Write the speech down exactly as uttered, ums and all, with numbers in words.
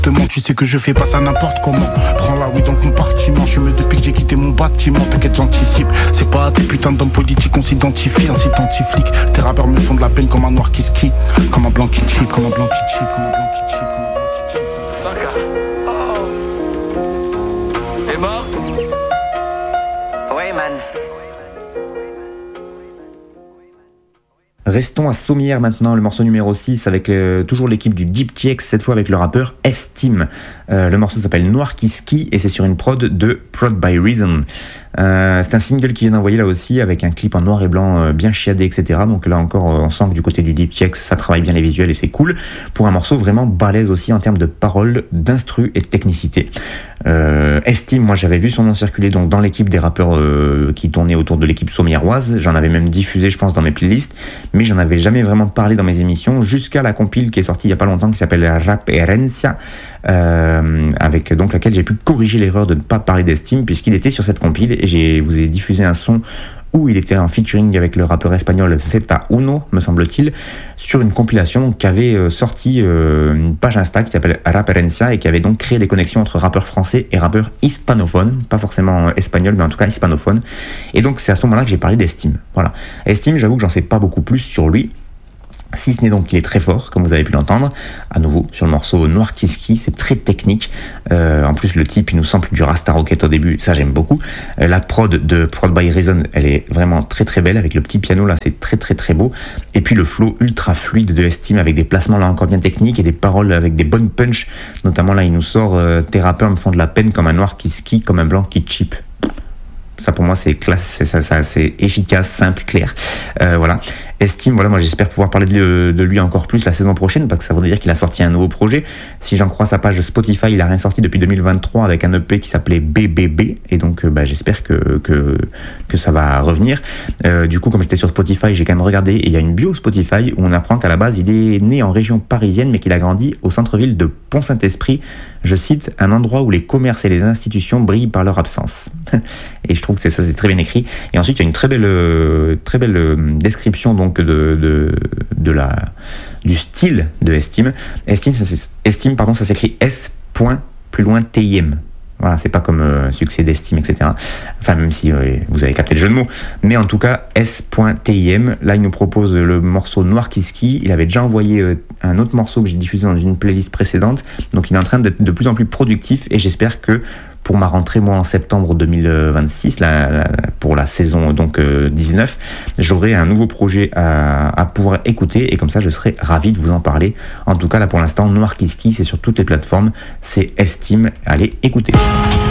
Tu sais que je fais pas ça n'importe comment. Prends la oui dans le compartiment. Je me depuis que j'ai quitté mon bâtiment. T'inquiète j'anticipe. C'est pas à tes putains d'hommes politiques qu'on s'identifie. Ainsi t'anti-flic. Tes rappeurs me font de la peine comme un noir qui skie. Comme un blanc qui cheat. Comme un blanc qui cheat. Comme un blanc qui cheat. Comme un blanc qui cheat. Saka. Oh. Est mort? Ouais man. Restons à Sommières maintenant, le morceau numéro six avec euh, toujours l'équipe du Deep T X, cette fois avec le rappeur Esteem. Euh, le morceau s'appelle Noir qui skie et c'est sur une prod de Prod by Reason. Euh, c'est un single qui vient d'envoyer là aussi avec un clip en noir et blanc euh, bien chiadé, et cetera. Donc là encore, euh, on sent que du côté du Deep T X, ça travaille bien les visuels et c'est cool. Pour un morceau vraiment balèze aussi en termes de paroles, d'instru et de technicité. Euh, Esteem, moi j'avais vu son nom circuler donc dans l'équipe des rappeurs euh, qui tournaient autour de l'équipe sommiéroise. J'en avais même diffusé, je pense, dans mes playlists, mais j'en avais jamais vraiment parlé dans mes émissions jusqu'à la compile qui est sortie il y a pas longtemps qui s'appelle Rap Herencia, euh, avec donc laquelle j'ai pu corriger l'erreur de ne pas parler d'Esteem puisqu'il était sur cette compile et j'ai vous ai diffusé un son où il était en featuring avec le rappeur espagnol Zeta Uno, me semble-t-il, sur une compilation qui avait euh, sorti euh, une page Insta qui s'appelle Rapperencia et qui avait donc créé des connexions entre rappeurs français et rappeurs hispanophones, pas forcément euh, espagnols, mais en tout cas hispanophones. Et donc c'est à ce moment-là que j'ai parlé d'Esteem. Voilà. Esteem, j'avoue que j'en sais pas beaucoup plus sur lui. Si ce n'est donc qu'il est très fort, comme vous avez pu l'entendre, à nouveau sur le morceau Noir qui skie, c'est très technique. Euh, en plus, le type, il nous sample du Rasta Rocket au début, ça j'aime beaucoup. Euh, la prod de Prod by Reason, elle est vraiment très très belle, avec le petit piano là, c'est très très très beau. Et puis le flow ultra fluide de Esteem, avec des placements là encore bien techniques et des paroles avec des bonnes punch. Notamment là, il nous sort euh, tes rappeurs me font de la peine comme un noir qui skie, comme un blanc qui chip. Ça pour moi c'est classe, c'est, ça, ça, c'est efficace, simple, clair. Euh, voilà. Esteem, voilà, moi j'espère pouvoir parler de, de lui encore plus la saison prochaine parce que ça voudrait dire qu'il a sorti un nouveau projet. Si j'en crois sa page Spotify, il a rien sorti depuis deux mille vingt-trois avec un E P qui s'appelait B B B et donc bah, j'espère que, que, que ça va revenir. Euh, du coup, comme j'étais sur Spotify, j'ai quand même regardé et il y a une bio Spotify où on apprend qu'à la base il est né en région parisienne mais qu'il a grandi au centre-ville de Pont-Saint-Esprit. Je cite, un endroit où les commerces et les institutions brillent par leur absence. Et je trouve que c'est, ça c'est très bien écrit. Et ensuite il y a une très belle, très belle description donc de, de, de la, du style de Esteem. Esteem, Esteem pardon, ça s'écrit S. plus loin T I M. Voilà, c'est pas comme euh, succès d'Esteem, et cetera. Enfin, même si euh, vous avez capté le jeu de mots. Mais en tout cas, S. T I M. Là, il nous propose le morceau Noir qui skie. Il avait déjà envoyé euh, un autre morceau que j'ai diffusé dans une playlist précédente. Donc, il est en train d'être de plus en plus productif. Et j'espère que pour ma rentrée, moi, en septembre deux mille vingt-six, la, la, pour la saison donc euh, dix-neuf, j'aurai un nouveau projet à, à pouvoir écouter. Et comme ça, je serai ravi de vous en parler. En tout cas, là, pour l'instant, Noir qui skie, c'est sur toutes les plateformes. C'est Esteem. Allez, écoutez.